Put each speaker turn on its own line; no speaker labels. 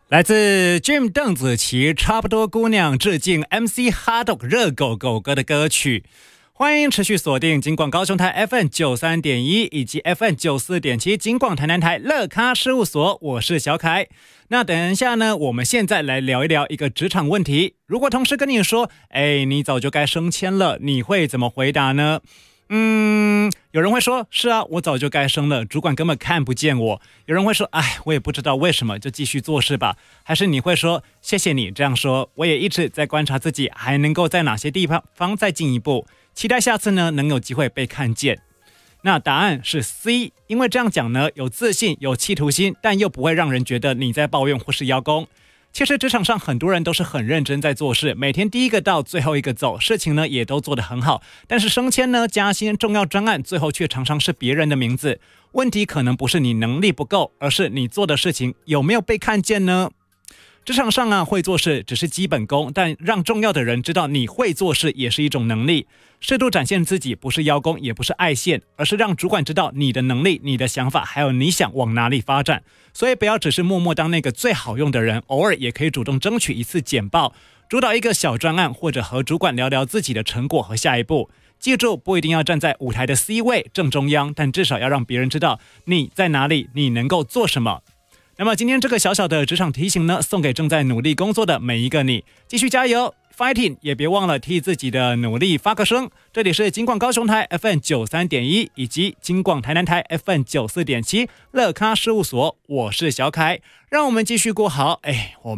来自 Jim 邓紫棋差不多姑娘致敬 MC Hotdog 热狗狗哥的歌曲。欢迎持续锁定金广高雄台 FM93.1 以及 FM94.7 金广台南台乐咖事务所，我是小凯。那等一下呢，我们现在来聊一聊一个职场问题。如果同事跟你说，你早就该升迁了，你会怎么回答呢？有人会说，是啊，我早就该升了，主管根本看不见我。有人会说，我也不知道为什么，就继续做事吧。还是你会说，谢谢你这样说，我也一直在观察自己还能够在哪些地方再进一步，期待下次呢能有机会被看见。那答案是 C， 因为这样讲呢，有自信，有企图心，但又不会让人觉得你在抱怨或是邀功。其实职场上很多人都是很认真在做事，每天第一个到最后一个走，事情呢也都做得很好，但是升迁呢、加薪、重要专案，最后却常常是别人的名字。问题可能不是你能力不够，而是你做的事情有没有被看见呢？职场上啊，会做事只是基本功，但让重要的人知道你会做事也是一种能力。适度展现自己，不是邀功，也不是爱现，而是让主管知道你的能力、你的想法，还有你想往哪里发展。所以不要只是默默当那个最好用的人，偶尔也可以主动争取一次简报，主导一个小专案，或者和主管聊聊自己的成果和下一步。记住，不一定要站在舞台的 C 位正中央，但至少要让别人知道你在哪里，你能够做什么。那么今天这个小小的职场提醒呢，送给正在努力工作的每一个你，继续加油 fighting， 也别忘了替自己的努力发个声。这里是金广高雄台 FM93.1 以及金广台南台 FM94.7 乐咖事务所，我是小凯，让我们继续过好我们